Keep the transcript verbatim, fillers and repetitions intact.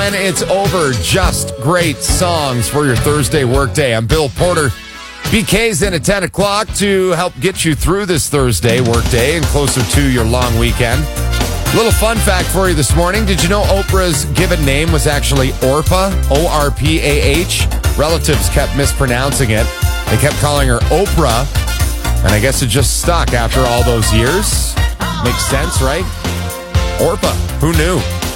When It's Over. Just great songs for your Thursday workday. I'm Bill Porter. B K's in at ten o'clock to help get you through this Thursday workday and closer to your long weekend. Little fun fact for you this morning. Did you know Oprah's given name was actually Orpah? O R P A H. Relatives kept mispronouncing it. They kept calling her Oprah, and I guess it just stuck after all those years. Makes sense, right? Orpah. Who knew?